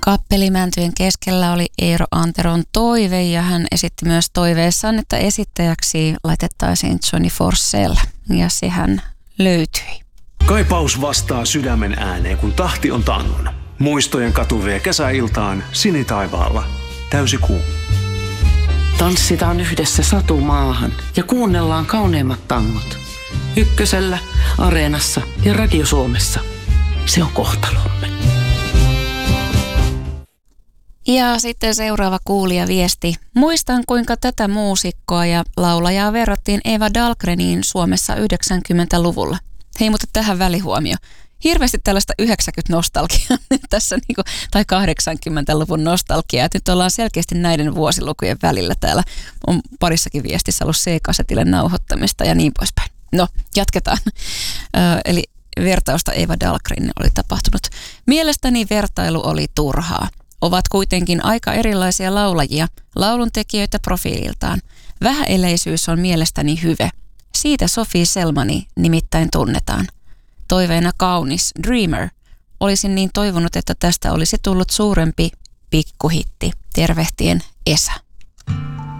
Kappelimäntyjen keskellä oli Eero Anteron toive ja hän esitti myös toiveessaan, että esittäjäksi laitettaisiin Johnny Forsell ja sehän löytyi. Kaipaus vastaa sydämen ääneen, kun tahti on tangon. Muistojen katu vie kesäiltaan sinitaivaalla. Täysi kuu. Tanssitaan yhdessä satumaahan ja kuunnellaan kauneimmat tangot. Ykkösellä, Areenassa ja Radio Suomessa. Se on kohtalomme. Ja sitten seuraava kuulijaviesti. Muistan, kuinka tätä muusikkoa ja laulajaa verrattiin Eva Dahlgreniin Suomessa 90-luvulla. Hei, mutta tähän välihuomio. Hirveästi tällaista 90-nostalgiaa tässä, tai 80-luvun nostalgiaa. Nyt ollaan selkeästi näiden vuosilukujen välillä. Täällä on parissakin viestissä ollut C-kasetille nauhoittamista ja niin poispäin. No, jatketaan. Eli vertausta Eva Dahlgren oli tapahtunut. Mielestäni vertailu oli turhaa. Ovat kuitenkin aika erilaisia laulajia, lauluntekijöitä profiililtaan. Vähäeleisyys on mielestäni hyve. Siitä Sophie Selmani nimittäin tunnetaan. Toiveena kaunis Dreamer. Olisin niin toivonut, että tästä olisi tullut suurempi pikkuhitti. Tervehtien Esa.